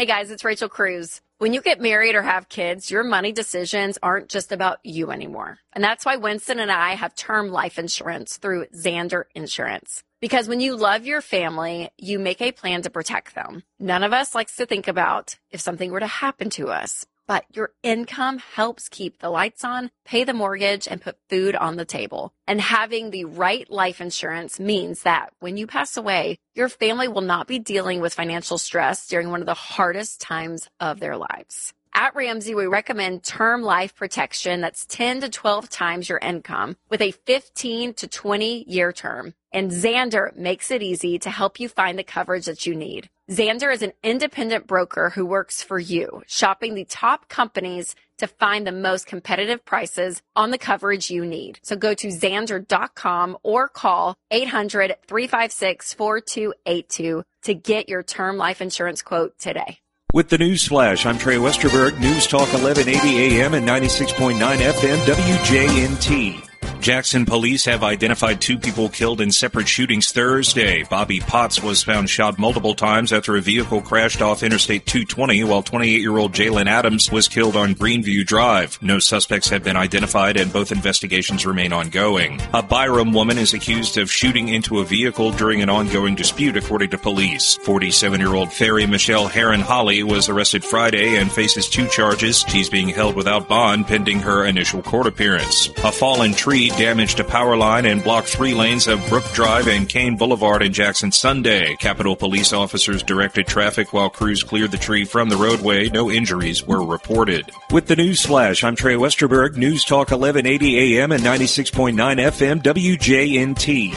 Hey guys, it's Rachel Cruz. When you get married or have kids, your money decisions aren't just about you anymore. And that's why Winston and I have term life insurance through Zander Insurance. Because when you love your family, you make a plan to protect them. None of us likes to think about if something were to happen to us. But your income helps keep the lights on, pay the mortgage, and put food on the table. And having the right life insurance means that when you pass away, your family will not be dealing with financial stress during one of the hardest times of their lives. At Ramsey, we recommend term life protection that's 10 to 12 times your income with a 15 to 20-year term. And Zander makes it easy to help you find the coverage that you need. Zander is an independent broker who works for you, shopping the top companies to find the most competitive prices on the coverage you need. So go to Zander.com or call 800-356-4282 to get your term life insurance quote today. With the News Flash, I'm Trey Westerberg, News Talk 1180 AM and 96.9 FM WJNT. Jackson police have identified 2 people killed in separate shootings Thursday. Bobby Potts was found shot multiple times after a vehicle crashed off Interstate 220, while 28-year-old Jalen Adams was killed on Greenview Drive. No suspects have been identified, and both investigations remain ongoing. A Byram woman is accused of shooting into a vehicle during an ongoing dispute, according to police. 47-year-old Ferry Michelle Heron-Holly was arrested Friday and faces 2 charges. She's being held without bond pending her initial court appearance. A fallen tree damaged a power line and blocked 3 lanes of Brook Drive and Kane Boulevard in Jackson Sunday. Capitol police officers directed traffic while crews cleared the tree from the roadway. No injuries were reported. With the News Flash, I'm Trey Westerberg, News Talk 1180 AM and 96.9 FM WJNT.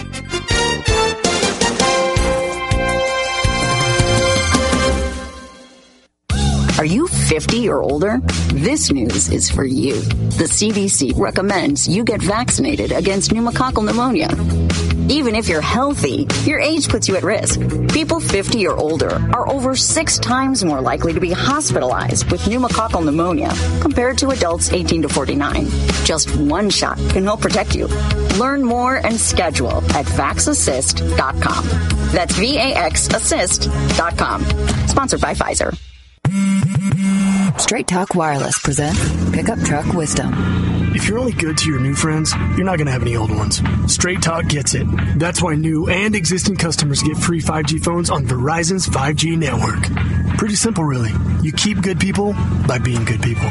Are you 50 or older? This news is for you. The CDC recommends you get vaccinated against pneumococcal pneumonia. Even if you're healthy, your age puts you at risk. People 50 or older are over 6 times more likely to be hospitalized with pneumococcal pneumonia compared to adults 18 to 49. Just one shot can help protect you. Learn more and schedule at VaxAssist.com. That's VaxAssist.com. Sponsored by Pfizer. Straight Talk Wireless presents Pickup Truck Wisdom. If you're only good to your new friends, you're not going to have any old ones. Straight Talk gets it. That's why new and existing customers get free 5G phones on Verizon's 5G network. Pretty simple, really. You keep good people by being good people.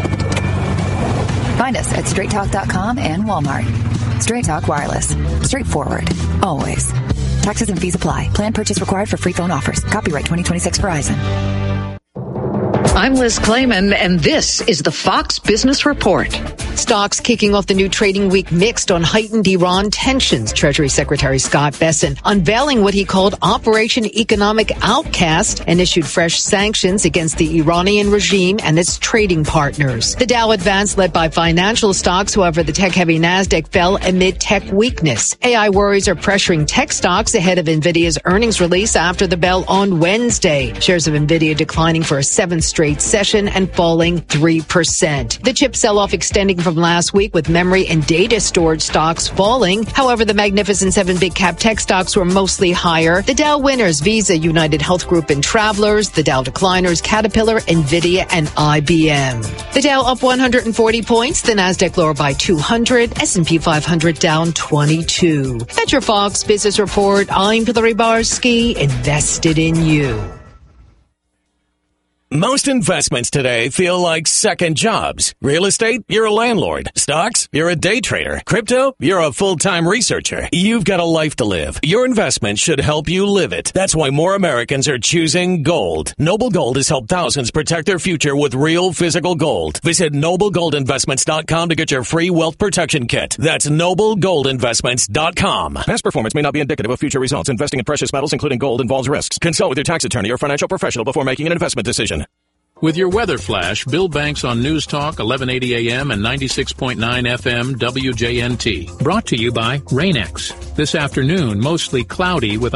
Find us at straighttalk.com and Walmart. Straight Talk Wireless. Straightforward. Always. Taxes and fees apply. Plan purchase required for free phone offers. Copyright 2026 Verizon. I'm Liz Clayman, and this is the Fox Business Report. Stocks kicking off the new trading week mixed on heightened Iran tensions. Treasury Secretary Scott Bessent unveiling what he called Operation Economic Outcast and issued fresh sanctions against the Iranian regime and its trading partners. The Dow advanced led by financial stocks. However, the tech-heavy Nasdaq fell amid tech weakness. AI worries are pressuring tech stocks ahead of NVIDIA's earnings release after the bell on Wednesday. Shares of NVIDIA declining for a 7th straight session and falling 3%. The chip sell-off extending from last week with memory and data storage stocks falling. However, the Magnificent 7 big cap tech stocks were mostly higher. The Dow winners, Visa, United Health Group, and Travelers. The Dow decliners, Caterpillar, NVIDIA, and IBM. The Dow up 140 points. The Nasdaq lower by 200. S&P 500 down 22. That's your Fox Business Report. I'm Hillary Barsky, invested in you. Most investments today feel like second jobs. Real estate, you're a landlord. Stocks, you're a day trader. Crypto, you're a full-time researcher. You've got a life to live. Your investment should help you live it. That's why more Americans are choosing gold. Noble Gold has helped thousands protect their future with real physical gold. Visit NobleGoldInvestments.com to get your free wealth protection kit. That's NobleGoldInvestments.com. Past performance may not be indicative of future results. Investing in precious metals, including gold, involves risks. Consult with your tax attorney or financial professional before making an investment decision. With your weather flash, Bill Banks on News Talk 1180 AM and 96.9 FM WJNT. Brought to you by Rain-X. This afternoon, mostly cloudy with a